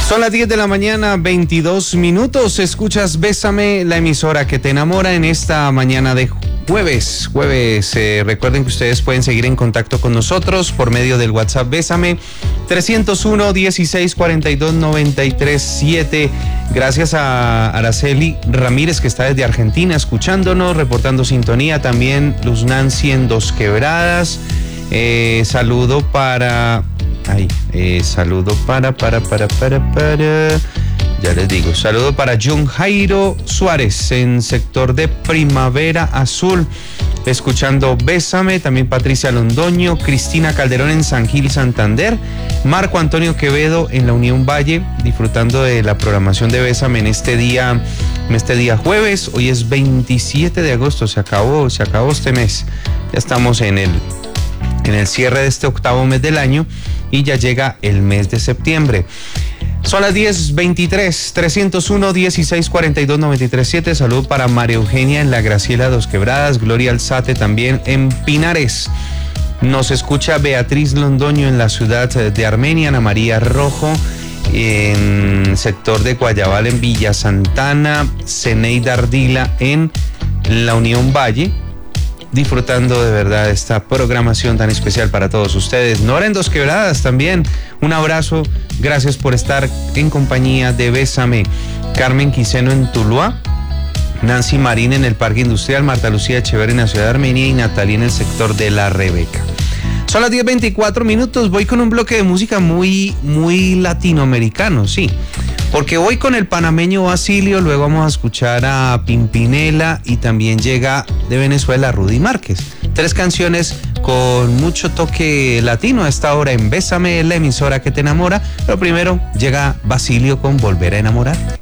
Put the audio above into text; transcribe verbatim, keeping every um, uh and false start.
Son las diez de la mañana, veintidós minutos. Escuchas Bésame, la emisora que te enamora en esta mañana de jueves. Jueves, eh, recuerden que ustedes pueden seguir en contacto con nosotros por medio del WhatsApp Bésame trescientos uno, dieciséis cuarenta y dos, noventa y tres siete. Gracias a Araceli Ramírez, que está desde Argentina escuchándonos, reportando sintonía. También Luz Nancy en Dos Quebradas. Eh, saludo para... Ay, eh, saludo para, para, para, para, para... Ya les digo, saludo para John Jairo Suárez en sector de Primavera Azul, escuchando Bésame. También Patricia Londoño, Cristina Calderón en San Gil, Santander, Marco Antonio Quevedo en la Unión Valle, disfrutando de la programación de Bésame en este día, en este día jueves. Hoy es veintisiete de agosto, se acabó, se acabó este mes. Ya estamos en el, en el cierre de este octavo mes del año y ya llega el mes de septiembre. Son las diez veintitrés, trescientos uno, dieciséis cuarenta y dos, noventa y tres siete. Salud para María Eugenia en La Graciela Dos Quebradas, Gloria Alzate también en Pinares. Nos escucha Beatriz Londoño en la ciudad de Armenia, Ana María Rojo en sector de Guayabal en Villa Santana, Ceneida Ardila en la Unión Valle, disfrutando de verdad esta programación tan especial para todos ustedes. Nora en Dos Quebradas también, un abrazo, gracias por estar en compañía de Bésame. Carmen Quiseno en Tuluá, Nancy Marín en el Parque Industrial, Marta Lucía Echeverri en la ciudad de Armenia y Natalia en el sector de La Rebeca. Son las diez veinticuatro minutos, voy con un bloque de música muy, muy latinoamericano, sí. Porque voy con el panameño Basilio, luego vamos a escuchar a Pimpinela y también llega de Venezuela Rudy Márquez. Tres canciones con mucho toque latino a esta hora en Bésame, la emisora que te enamora. Pero primero llega Basilio con Volver a Enamorarte.